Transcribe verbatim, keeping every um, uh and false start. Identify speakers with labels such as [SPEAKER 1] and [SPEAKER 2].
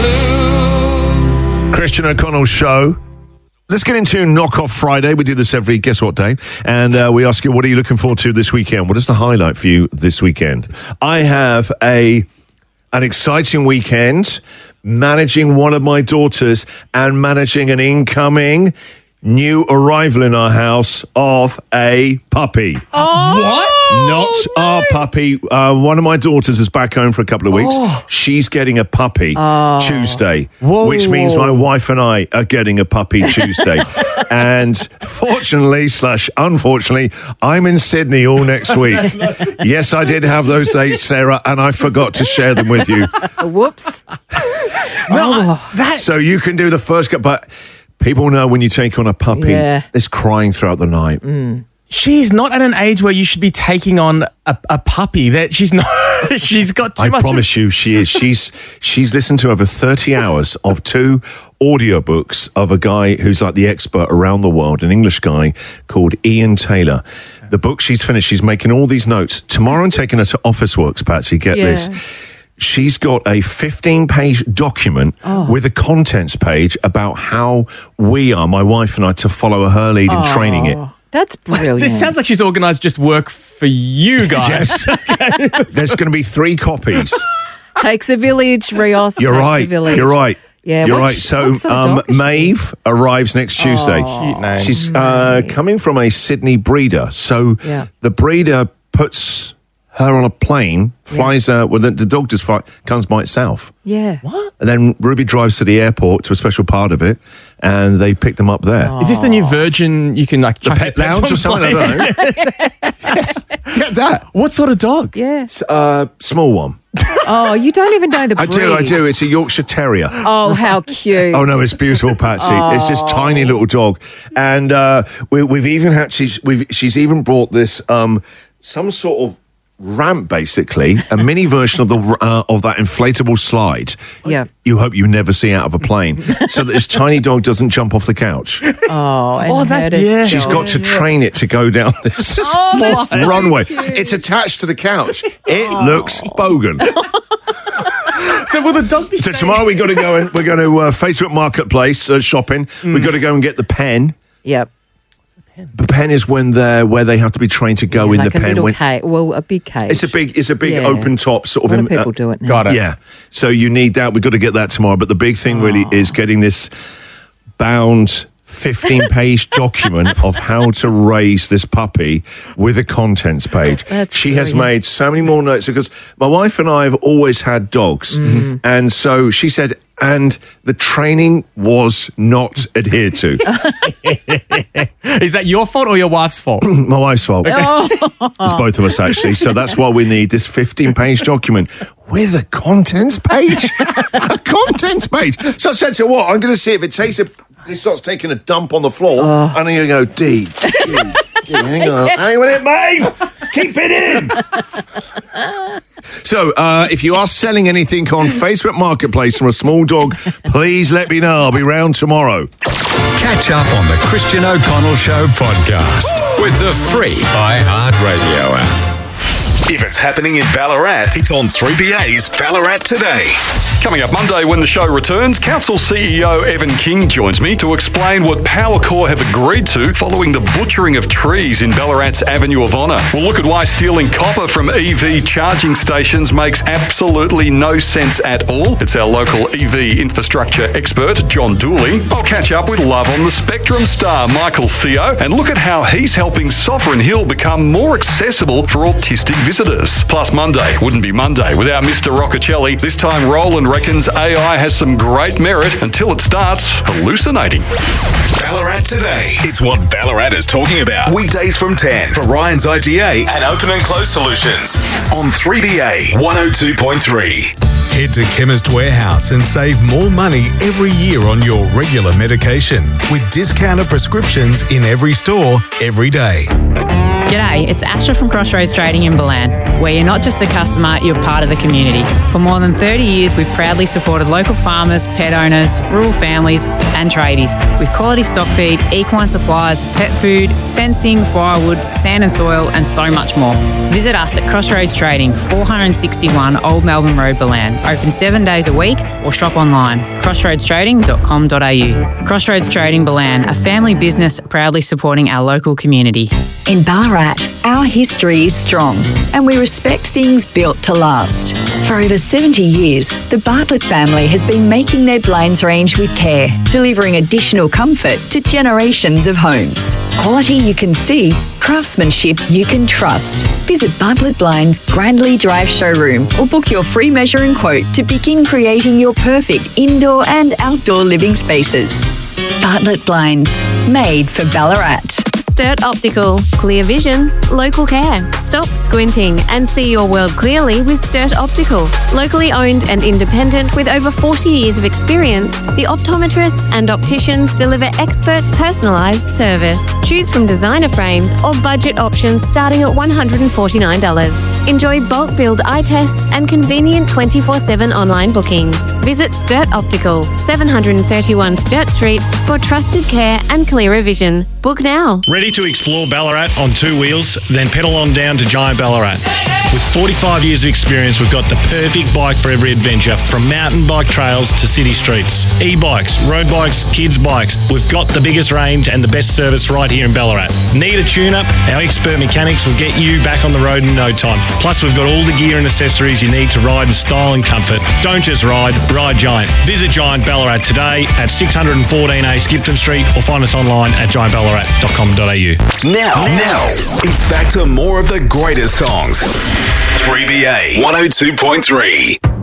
[SPEAKER 1] Christian O'Connell Show. Let's get into Knock Off Friday. We do this every guess what day, and uh, we ask you, what are you looking forward to this weekend? What is the highlight for you this weekend? I have a an exciting weekend managing one of my daughters and managing an incoming new arrival in our house of a puppy.
[SPEAKER 2] Oh,
[SPEAKER 3] What?
[SPEAKER 1] Not
[SPEAKER 2] no.
[SPEAKER 1] our puppy. Uh, one of my daughters is back home for a couple of weeks.
[SPEAKER 3] Oh.
[SPEAKER 1] She's getting a puppy Tuesday,
[SPEAKER 3] Whoa.
[SPEAKER 1] which means my wife and I are getting a puppy Tuesday. And fortunately slash unfortunately, I'm in Sydney all next week. Yes, I did have those dates, Sarah, and I forgot to share them with you.
[SPEAKER 2] Whoops.
[SPEAKER 3] No, that's...
[SPEAKER 1] So you can do the first cut, but people know when you take on a puppy,
[SPEAKER 2] Yeah.
[SPEAKER 1] it's crying throughout the night.
[SPEAKER 3] She's not at an age where you should be taking on a, a puppy. That she's not. She's got too
[SPEAKER 1] I
[SPEAKER 3] much.
[SPEAKER 1] promise you, she is. She's she's listened to over thirty hours of two audiobooks of a guy who's like the expert around the world, an English guy called Ian Taylor. The book she's finished, she's making all these notes. Tomorrow I'm taking her to Officeworks, Patsy, get
[SPEAKER 2] Yeah.
[SPEAKER 1] this. She's got a fifteen-page document with a contents page about how we are, my wife and I, to follow her lead in training it.
[SPEAKER 2] That's brilliant.
[SPEAKER 3] This sounds like she's organised just work for you guys.
[SPEAKER 1] Yes. There's going to be three copies.
[SPEAKER 2] Takes a village, Rios.
[SPEAKER 1] You're
[SPEAKER 2] takes
[SPEAKER 1] right.
[SPEAKER 2] A village.
[SPEAKER 1] You're right.
[SPEAKER 2] Yeah,
[SPEAKER 1] You're
[SPEAKER 2] what
[SPEAKER 1] right.
[SPEAKER 2] sh-
[SPEAKER 1] So,
[SPEAKER 2] what sort of
[SPEAKER 1] um,
[SPEAKER 2] dog is she?
[SPEAKER 1] Maeve arrives next Tuesday.
[SPEAKER 3] Cute name.
[SPEAKER 1] She's uh, coming from a Sydney breeder. So
[SPEAKER 2] Yeah.
[SPEAKER 1] the breeder puts her on a plane, flies her, well, the, the dog just fly, comes by itself.
[SPEAKER 2] Yeah.
[SPEAKER 3] What?
[SPEAKER 1] And then Ruby drives to the airport to a special part of it, and they pick them up there.
[SPEAKER 3] Is this the new Virgin? You can like
[SPEAKER 1] The
[SPEAKER 3] chuck
[SPEAKER 1] pet
[SPEAKER 3] your pets
[SPEAKER 1] lounge
[SPEAKER 3] on
[SPEAKER 1] or something? I
[SPEAKER 3] planes?
[SPEAKER 1] don't know. Yes. Get that.
[SPEAKER 3] What sort of dog?
[SPEAKER 2] Yeah.
[SPEAKER 1] It's a small one.
[SPEAKER 2] Oh, you don't even know the
[SPEAKER 1] I
[SPEAKER 2] breed.
[SPEAKER 1] do, I do. It's a Yorkshire Terrier.
[SPEAKER 2] Oh, how cute.
[SPEAKER 1] Oh no, it's beautiful, Patsy. It's this tiny little dog, and uh, we, we've even had she's we've she's even brought this um, some sort of ramp, basically a mini version of the uh, of that inflatable slide.
[SPEAKER 2] Yeah.
[SPEAKER 1] You hope you never see out of a plane, so that this tiny dog doesn't jump off the couch.
[SPEAKER 2] Oh, and
[SPEAKER 3] Oh, that-
[SPEAKER 2] hurt us
[SPEAKER 3] yeah.
[SPEAKER 2] so-
[SPEAKER 1] She's got to train it to go down this
[SPEAKER 2] Oh, that's so
[SPEAKER 1] runway.
[SPEAKER 2] cute.
[SPEAKER 1] It's attached to the couch. It looks bogan.
[SPEAKER 3] So will the dog be?
[SPEAKER 1] So
[SPEAKER 3] staying-
[SPEAKER 1] tomorrow we got to go and we're going to uh, Facebook Marketplace uh, shopping. We've got to go and get the pen.
[SPEAKER 2] Yep.
[SPEAKER 1] The pen is when they're where they have to be trained to go in
[SPEAKER 2] like
[SPEAKER 1] the
[SPEAKER 2] a
[SPEAKER 1] pen.
[SPEAKER 2] little
[SPEAKER 1] When,
[SPEAKER 2] cage. Well, a big cage.
[SPEAKER 1] it's a big, it's a big
[SPEAKER 2] Yeah.
[SPEAKER 1] open top sort of.
[SPEAKER 2] A lot of
[SPEAKER 1] im-
[SPEAKER 2] people
[SPEAKER 1] uh,
[SPEAKER 2] do it now.
[SPEAKER 3] Got it.
[SPEAKER 1] Yeah. So you need that. We've got to get that tomorrow. But the big thing really is getting this bound fifteen-page document of how to raise this puppy with a contents page.
[SPEAKER 2] That's
[SPEAKER 1] she has
[SPEAKER 2] brilliant.
[SPEAKER 1] made so many more notes because my wife and I have always had dogs,
[SPEAKER 2] Mm-hmm.
[SPEAKER 1] and so she said, and the training was not adhered to.
[SPEAKER 3] Is that your fault or your wife's fault?
[SPEAKER 1] My wife's fault.
[SPEAKER 2] Oh.
[SPEAKER 1] It's both of us, actually. So that's why we need this fifteen-page document with a contents page. A contents page. So I said to her, what? I'm going to see if it takes a... It starts taking a dump on the floor,
[SPEAKER 2] Oh.
[SPEAKER 1] and then you go, D, D, D, hang on. Hang on it, mate. Keep it in. So, uh, if you are selling anything on Facebook Marketplace from a small dog, please let me know. I'll be round tomorrow.
[SPEAKER 4] Catch up on the Christian O'Connell Show podcast with the free iHeartRadio app.
[SPEAKER 5] If it's happening in Ballarat, it's on three B A's Ballarat Today. Coming up Monday when the show returns, Council C E O Evan King joins me to explain what Powercore have agreed to following the butchering of trees in Ballarat's Avenue of Honour. We'll look at why stealing copper from E V charging stations makes absolutely no sense at all. It's our local E V infrastructure expert, John Dooley. I'll catch up with Love on the Spectrum star Michael Theo and look at how he's helping Sovereign Hill become more accessible for autistic visitors. Plus Monday wouldn't be Monday without Mister Roccacelli. This time Roland reckons A I has some great merit until it starts hallucinating. Ballarat Today. It's what Ballarat is talking about. Weekdays from ten for Ryan's I G A and Open and Close Solutions on three B A one oh two point three.
[SPEAKER 4] Head to Chemist Warehouse and save more money every year on your regular medication with discounted prescriptions in every store, every day.
[SPEAKER 6] G'day, it's Asha from Crossroads Trading in Balan, where you're not just a customer, you're part of the community. For more than thirty years, we've proudly supported local farmers, pet owners, rural families and tradies with quality stock feed, equine supplies, pet food, fencing, firewood, sand and soil and so much more. Visit us at Crossroads Trading, four sixty-one Old Melbourne Road, Balan, Open seven days a week or shop online. crossroads trading dot com dot a u. Crossroads Trading Balan, a family business proudly supporting our local community.
[SPEAKER 7] In Ballarat, our history is strong and we respect things built to last. For over seventy years, the Bartlett family has been making their blinds range with care, delivering additional comfort to generations of homes. Quality you can see, craftsmanship you can trust. Visit Bartlett Blinds Grandly Drive showroom or book your free measure and quote to begin creating your perfect indoor and outdoor living spaces. Bartlett Blinds, made for Ballarat.
[SPEAKER 8] Sturt Optical. Clear vision, local care. Stop squinting and see your world clearly with Sturt Optical. Locally owned and independent with over forty years of experience, the optometrists and opticians deliver expert personalised service. Choose from designer frames or budget options starting at one hundred forty-nine dollars. Enjoy bulk billed eye tests and convenient twenty-four seven online bookings. Visit Sturt Optical, seven thirty-one Sturt Street for trusted care and clearer vision. Book now.
[SPEAKER 9] Ready to explore Ballarat on two wheels? Then pedal on down to Giant Ballarat. With forty-five years of experience, we've got the perfect bike for every adventure, from mountain bike trails to city streets. E-bikes, road bikes, kids' bikes. We've got the biggest range and the best service right here in Ballarat. Need a tune-up? Our expert mechanics will get you back on the road in no time. Plus, we've got all the gear and accessories you need to ride in style and comfort. Don't just ride, ride Giant. Visit Giant Ballarat today at six fourteen A Skipton Street or find us online at giant ballarat dot com dot a u.
[SPEAKER 10] Now, now, it's back to more of the greatest songs. three B A one oh two point three.